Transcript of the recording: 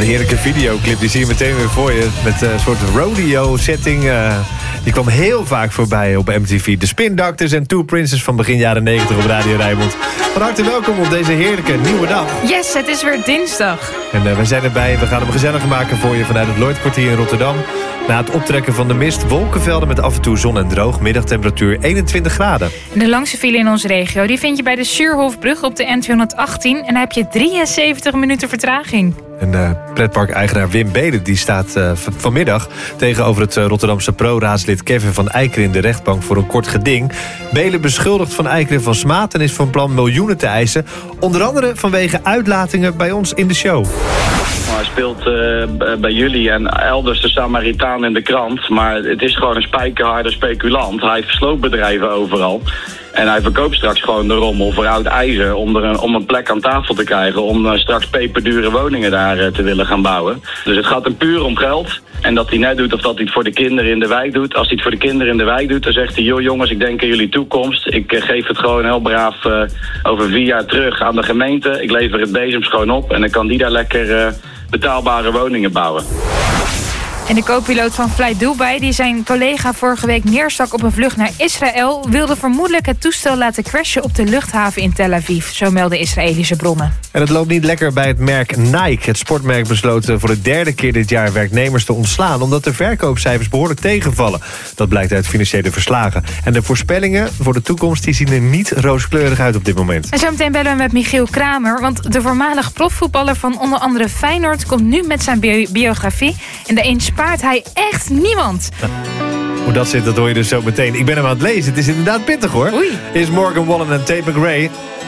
een heerlijke videoclip, die zie je meteen weer voor je. Met een soort rodeo-setting. Die kwam heel vaak voorbij op MTV. De Spin Doctors en Two Princes van begin jaren 90 op Radio Rijnmond. Van harte welkom op deze heerlijke nieuwe dag. Yes, het is weer dinsdag. En wij zijn erbij. We gaan hem gezellig maken voor je vanuit het Lloydkwartier in Rotterdam. Na het optrekken van de mist, wolkenvelden met af en toe zon en droog. Middagtemperatuur 21 graden. De langste file in onze regio die vind je bij de Suurhofbrug op de N218. En daar heb je 73 minuten vertraging. En pretparkeigenaar Wim Beelen die staat vanmiddag tegenover het Rotterdamse pro-raadslid Kevin van Eijkeren in de rechtbank voor een kort geding. Beelen beschuldigt Van Eijkeren van smaad en is van plan miljoenen te eisen. Onder andere vanwege uitlatingen bij ons in de show. Hij speelt bij jullie en elders de Samaritaan in de krant. Maar het is gewoon een spijkerharde speculant. Hij heeft sloopbedrijven overal. En hij verkoopt straks gewoon de rommel voor oud ijzer om een plek aan tafel te krijgen. Om straks peperdure woningen daar te willen gaan bouwen. Dus het gaat hem puur om geld. En dat hij net doet of dat hij het voor de kinderen in de wijk doet. Als hij het voor de kinderen in de wijk doet, dan zegt hij: joh jongens, ik denk aan jullie toekomst. Ik geef het gewoon heel braaf over 4 jaar terug aan de gemeente. Ik lever het bezemschoon op en dan kan die daar lekker betaalbare woningen bouwen. En de co-piloot van Fly Dubai, die zijn collega vorige week neerstak op een vlucht naar Israël, wilde vermoedelijk het toestel laten crashen op de luchthaven in Tel Aviv. Zo melden Israëlische bronnen. En het loopt niet lekker bij het merk Nike. Het sportmerk besloot voor de 3e keer dit jaar werknemers te ontslaan, omdat de verkoopcijfers behoorlijk tegenvallen. Dat blijkt uit financiële verslagen. En de voorspellingen voor de toekomst die zien er niet rooskleurig uit op dit moment. En zo meteen bellen we met Michiel Kramer, want de voormalig profvoetballer van onder andere Feyenoord komt nu met zijn biografie. En de een spaart hij echt niemand. Hoe dat zit, dat hoor je dus zo meteen. Ik ben hem aan het lezen. Het is inderdaad pittig hoor. Oei. Is Morgan Wallen en Tate McRae.